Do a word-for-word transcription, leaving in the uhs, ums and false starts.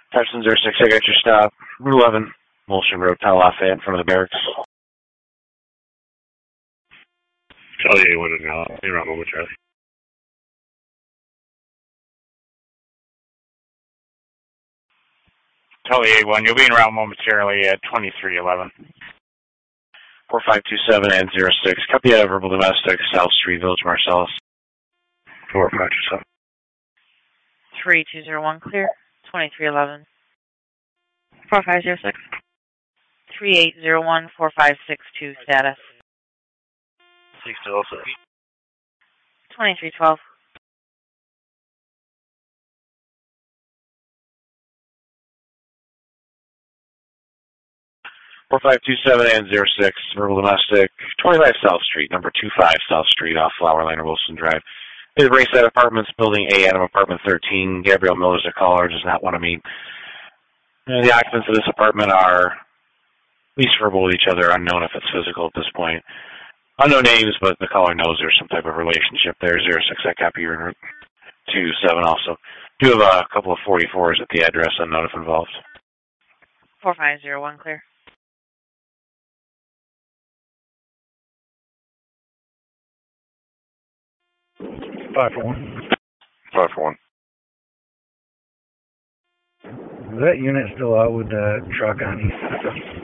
Tyson zero six, I got your stop. Route eleven, Molson Road, Palo Lafayette, in front of the barracks. Charlie A one and now, in around moment, Charlie. Charlie A one, you'll be in route momentarily at twenty-three eleven. four five two seven and zero six, copy out verbal domestic, South Street, Village Marcellus. four five two seven. three two zero one, clear. twenty-three eleven. four five zero six. three eight zero one, four five six two, status. six zero six. twenty-three twelve. four five two seven and zero six, verbal domestic, twenty-five South Street, number two five South Street, off Flower Lane or Wilson Drive. Is Rayside Apartments, Building A, Adam Apartment thirteen. Gabrielle Miller's a caller, does not want to meet. And the occupants of this apartment are at least verbal with each other, unknown if it's physical at this point. Unknown names, but the caller knows there's some type of relationship there. zero six, I copy you in route two seven also. Do have a couple of forty-fours at the address, unknown if involved. four five zero one, clear. Five for one. Five for one. Is that unit still out with the truck on East?